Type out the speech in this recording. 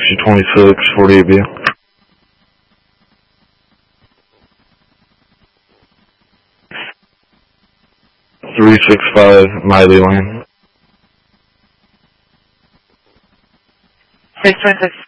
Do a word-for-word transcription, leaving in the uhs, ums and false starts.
Taxi twenty-six, forty-eight B. three six five Miley Lane. six twenty-six.